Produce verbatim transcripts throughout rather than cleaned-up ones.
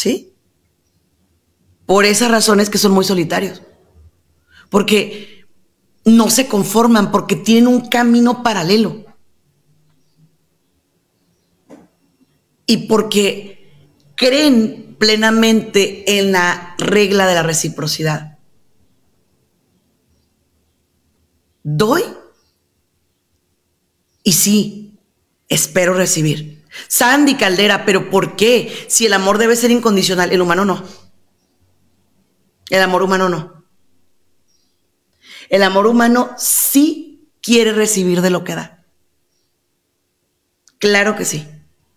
¿Sí? Por esas razones que son muy solitarios. Porque no se conforman, porque tienen un camino paralelo. Y porque creen plenamente en la regla de la reciprocidad. Doy y sí, espero recibir. Sandy Caldera, pero ¿por qué? Si el amor debe ser incondicional, el humano no. El amor humano no. El amor humano sí quiere recibir de lo que da. Claro que sí.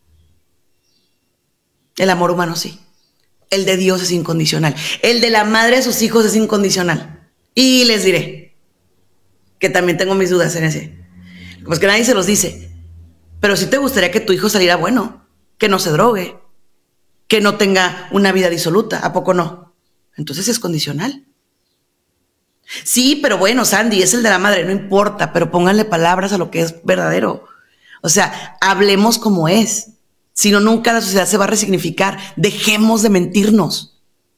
El amor humano sí. El de Dios es incondicional. El de la madre de sus hijos es incondicional. Y les diré que también tengo mis dudas en ese. Pues que nadie se los dice. Pero sí te gustaría que tu hijo saliera bueno, que no se drogue, que no tenga una vida disoluta. ¿A poco no? Entonces es condicional. Sí, pero bueno, Sandy, es el de la madre, no importa, pero pónganle palabras a lo que es verdadero. O sea, hablemos como es. Si no, nunca la sociedad se va a resignificar. Dejemos de mentirnos.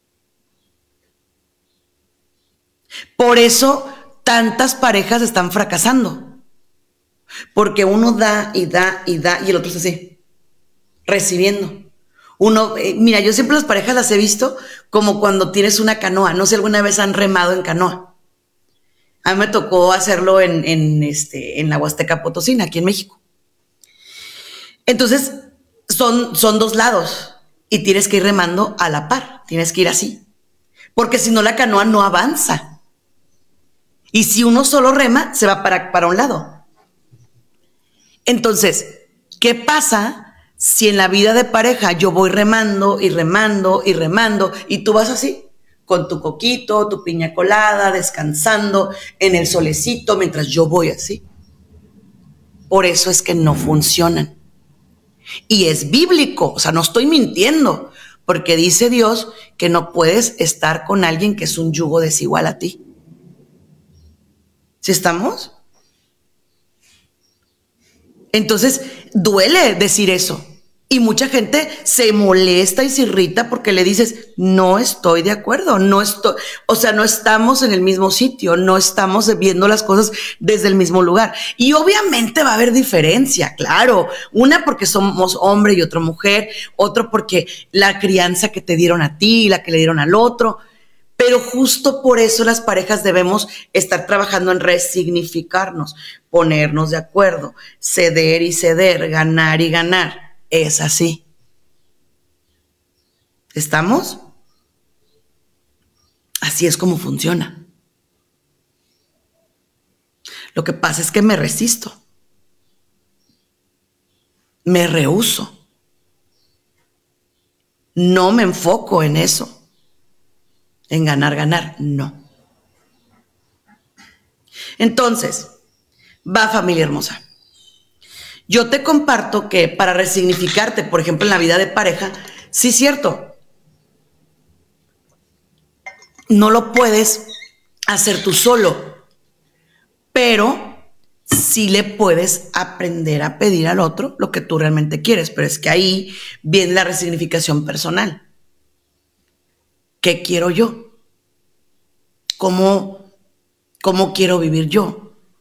Por eso tantas parejas están fracasando. Porque uno da y da y da y el otro es así, recibiendo. Uno, eh, mira, yo siempre las parejas las he visto como cuando tienes una canoa. No sé si alguna vez han remado en canoa. A mí me tocó hacerlo en, en, este, en la Huasteca Potosina, aquí en México. Entonces, son, son dos lados y tienes que ir remando a la par. Tienes que ir así. Porque si no, la canoa no avanza. Y si uno solo rema, se va para, para un lado. Entonces, ¿qué pasa si en la vida de pareja yo voy remando y remando y remando y tú vas así? Con tu coquito, tu piña colada, descansando en el solecito mientras yo voy así. Por eso es que no funcionan. Y es bíblico, o sea, no estoy mintiendo, porque dice Dios que no puedes estar con alguien que es un yugo desigual a ti. ¿Sí estamos? Entonces, duele decir eso. Y mucha gente se molesta y se irrita porque le dices, no estoy de acuerdo, no estoy, o sea, no estamos en el mismo sitio, no estamos viendo las cosas desde el mismo lugar. Y obviamente va a haber diferencia, claro. Una porque somos hombre y otra mujer, otro porque la crianza que te dieron a ti y la que le dieron al otro. Pero justo por eso las parejas debemos estar trabajando en resignificarnos, ponernos de acuerdo, ceder y ceder, ganar y ganar. Es así. ¿Estamos? Así es como funciona. Lo que pasa es que me resisto. Me rehúso. No me enfoco en eso. En ganar, ganar. No. Entonces, va, familia hermosa. Yo te comparto que para resignificarte, por ejemplo, en la vida de pareja, sí es cierto, no lo puedes hacer tú solo, pero sí le puedes aprender a pedir al otro lo que tú realmente quieres, pero es que ahí viene la resignificación personal. ¿Qué quiero yo? ¿Cómo, cómo quiero vivir yo?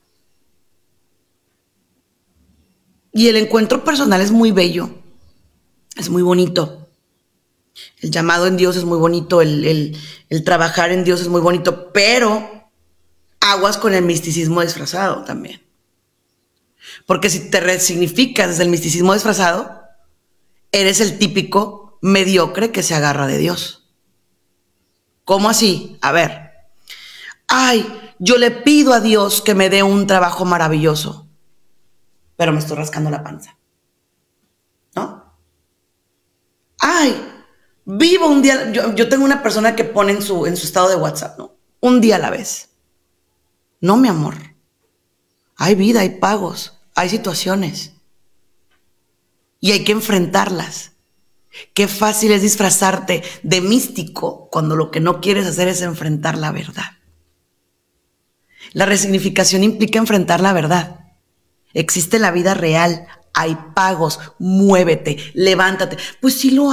Y el encuentro personal es muy bello, es muy bonito. El llamado en Dios es muy bonito, el, el, el trabajar en Dios es muy bonito, pero aguas con el misticismo disfrazado también. Porque si te resignificas desde el misticismo disfrazado, eres el típico mediocre que se agarra de Dios. ¿Cómo así? A ver, ay, yo le pido a Dios que me dé un trabajo maravilloso, pero me estoy rascando la panza, ¿no? Ay, vivo un día, yo, yo tengo una persona que pone en su, en su estado de WhatsApp, ¿no? Un día a la vez. No, mi amor. Hay vida, hay pagos, hay situaciones. Y hay que enfrentarlas. Qué fácil es disfrazarte de místico cuando lo que no quieres hacer es enfrentar la verdad. La resignificación implica enfrentar la verdad. Existe la vida real, hay pagos, muévete, levántate. Pues sí lo